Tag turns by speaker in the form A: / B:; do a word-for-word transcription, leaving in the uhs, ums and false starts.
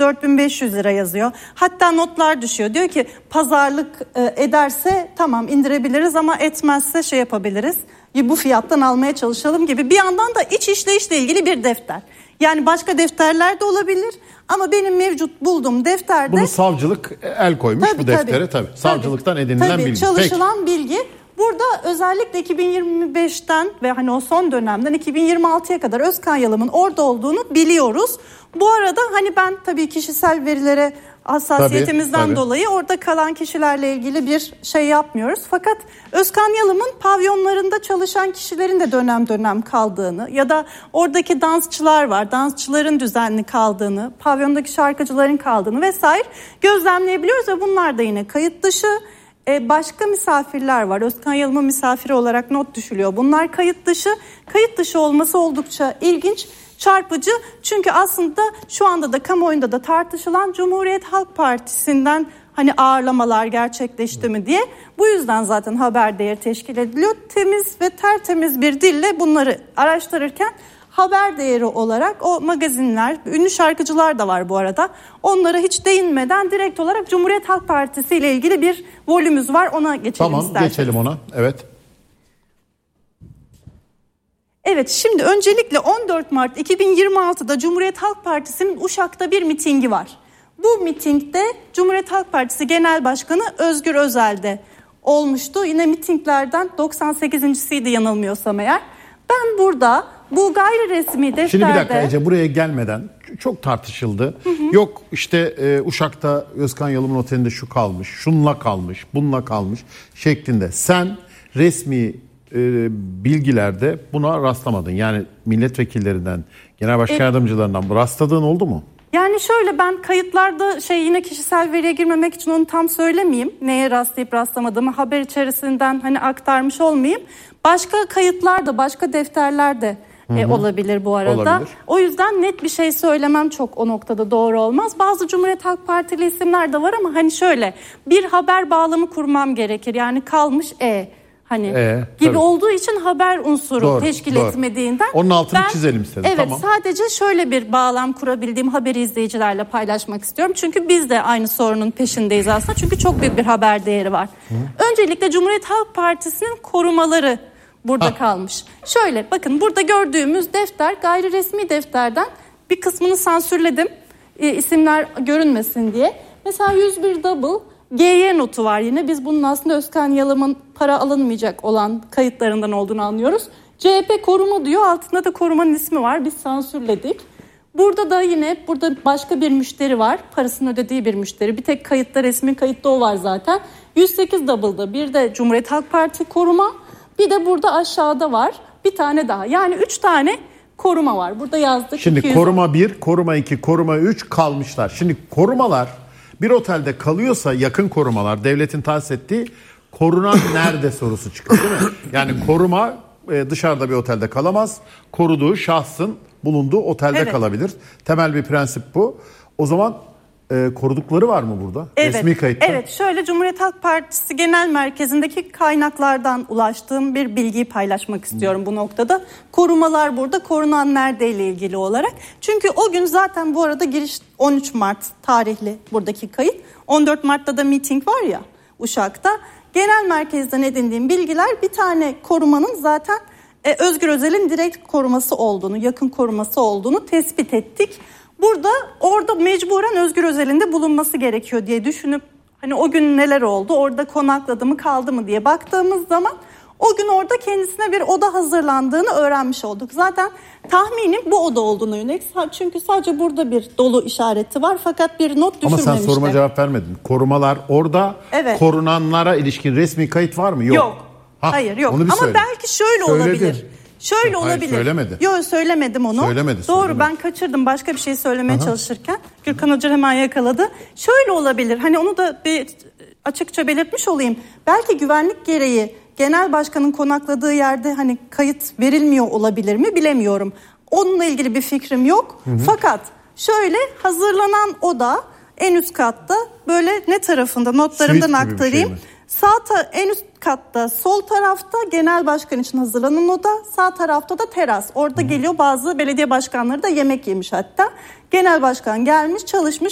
A: dört bin beş yüz lira yazıyor. Hatta notlar düşüyor. Diyor ki pazarlık e, ederse tamam indirebiliriz ama etmezse şey yapabiliriz. Bu fiyattan almaya çalışalım gibi. Bir yandan da iç işleyişle ilgili bir defter. Yani başka defterler de olabilir ama benim mevcut bulduğum defterde...
B: Bunu savcılık el koymuş tabii, bu deftere tabii. tabii. Savcılıktan edinilen
A: tabii,
B: bilgi.
A: Çalışılan Peki. bilgi. Burada özellikle iki bin yirmi beşten ve hani o son dönemden iki bin yirmi altıya kadar Özkan Yalım'ın orada olduğunu biliyoruz. Bu arada hani ben tabii kişisel verilere hassasiyetimizden tabii, tabii. dolayı orada kalan kişilerle ilgili bir şey yapmıyoruz. Fakat Özkan Yalım'ın pavyonlarında çalışan kişilerin de dönem dönem kaldığını ya da oradaki dansçılar var, dansçıların düzenli kaldığını, pavyondaki şarkıcıların kaldığını vesaire gözlemleyebiliyoruz ve bunlar da yine kayıt dışı. Ee, başka misafirler var. Özkan Yalım'ın misafiri olarak not düşülüyor. Bunlar kayıt dışı. Kayıt dışı olması oldukça ilginç, çarpıcı. Çünkü aslında şu anda da kamuoyunda da tartışılan Cumhuriyet Halk Partisi'nden hani ağırlamalar gerçekleşti mi diye. Bu yüzden zaten haber değeri teşkil ediliyor. Temiz ve tertemiz bir dille bunları araştırırken haber değeri olarak o magazinler, ünlü şarkıcılar da var bu arada. Onlara hiç değinmeden direkt olarak Cumhuriyet Halk Partisi ile ilgili bir volümümüz var. Ona geçelim
B: tamam,
A: isterseniz.
B: Tamam geçelim ona. Evet.
A: Evet şimdi öncelikle on dört Mart iki bin yirmi altıda Cumhuriyet Halk Partisi'nin Uşak'ta bir mitingi var. Bu mitingde Cumhuriyet Halk Partisi Genel Başkanı Özgür Özel de olmuştu. Yine mitinglerden doksan sekizincisiydi yanılmıyorsam eğer. Ben burada bu gayri resmi defterde...
B: Şimdi bir dakika Ece, buraya gelmeden çok tartışıldı. Hı hı. Yok işte e, Uşak'ta Özkan Yalım'ın otelinde şu kalmış, şunla kalmış, bununla kalmış şeklinde. Sen resmi e, bilgilerde buna rastlamadın. Yani milletvekillerinden, genel başkan e, yardımcılarından rastladığın oldu mu?
A: Yani şöyle ben kayıtlarda şey yine kişisel veriye girmemek için onu tam söylemeyeyim. Neye rastlayıp rastlamadığımı haber içerisinden hani aktarmış olmayayım. Başka kayıtlar da başka defterler de e, olabilir bu arada. Olabilir. O yüzden net bir şey söylemem çok o noktada doğru olmaz. Bazı Cumhuriyet Halk Partili isimler de var ama hani şöyle bir haber bağlamı kurmam gerekir. Yani kalmış e hani ee, gibi tabii. olduğu için haber unsuru doğru, teşkil doğru. etmediğinden.
B: Onun altını
A: ben,
B: çizelim istedim.
A: Evet
B: tamam.
A: Sadece şöyle bir bağlam kurabildiğim haberi izleyicilerle paylaşmak istiyorum. Çünkü biz de aynı sorunun peşindeyiz aslında. Çünkü çok büyük bir haber değeri var. Hı. Öncelikle Cumhuriyet Halk Partisi'nin korumaları burada ha. kalmış. Şöyle bakın burada gördüğümüz defter gayri resmi defterden bir kısmını sansürledim. E, isimler görünmesin diye. Mesela yüz bir double G Y notu var yine. Biz bunun aslında Özkan Yalım'ın para alınmayacak olan kayıtlarından olduğunu anlıyoruz. C H P koruma diyor. Altında da korumanın ismi var. Biz sansürledik. Burada da yine burada başka bir müşteri var. Parasını ödediği bir müşteri. Bir tek kayıtta resmi kayıtta o var zaten. yüz sekiz double'da bir de Cumhuriyet Halk Parti koruma. Bir de burada aşağıda var. Bir tane daha. Yani üç tane koruma var. Burada yazdık.
B: Şimdi
A: iki yüz
B: koruma bir, koruma iki, koruma üç kalmışlar. Şimdi korumalar bir otelde kalıyorsa yakın korumalar devletin tahsis ettiği korunan nerede sorusu çıkıyor değil mi? Yani koruma dışarıda bir otelde kalamaz. Koruduğu şahsın bulunduğu otelde evet. kalabilir. Temel bir prensip bu. O zaman e, korudukları var mı burada?
A: Evet.
B: Resmi kayıtta.
A: Evet şöyle Cumhuriyet Halk Partisi Genel Merkezi'ndeki kaynaklardan ulaştığım bir bilgiyi paylaşmak istiyorum hmm. bu noktada. Korumalar burada korunan neredeyle ilgili olarak. Çünkü o gün zaten bu arada giriş on üç Mart tarihli buradaki kayıt. on dört Mart'ta da miting var ya Uşak'ta. Genel merkezden edindiğim bilgiler bir tane korumanın zaten e, Özgür Özel'in direkt koruması olduğunu, yakın koruması olduğunu tespit ettik. Burada orada mecburen Özgür Özel'in de bulunması gerekiyor diye düşünüp hani o gün neler oldu, orada konakladı mı kaldı mı diye baktığımız zaman o gün orada kendisine bir oda hazırlandığını öğrenmiş olduk. Zaten tahminim bu oda olduğunu yönelik. Çünkü sadece burada bir dolu işareti var fakat bir not düşürmemişler.
B: Ama sen soruma cevap vermedin. Korumalar orada evet. korunanlara ilişkin resmi kayıt var mı? Yok.
A: Yok. Ha, hayır yok. Ama söyle. Belki şöyle Söyledi. olabilir. Şöyle Hayır, olabilir.
B: Söylemedi.
A: Yok söylemedim onu.
B: Söylemedi.
A: Doğru
B: söylemedi.
A: Ben kaçırdım başka bir şey söylemeye
B: Aha.
A: çalışırken. Gürkan Hoca hemen yakaladı. Şöyle olabilir. Hani onu da bir açıkça belirtmiş olayım. Belki güvenlik gereği genel başkanın konakladığı yerde hani kayıt verilmiyor olabilir mi bilemiyorum. Onunla ilgili bir fikrim yok. Hı hı. Fakat şöyle hazırlanan oda en üst katta böyle ne tarafında notlarımdan aktarayım. Şey Sağ ta- en üst katta sol tarafta genel başkan için hazırlanan oda, sağ tarafta da teras. Orada Hı. geliyor bazı belediye başkanları da yemek yemiş hatta. Genel başkan gelmiş, çalışmış.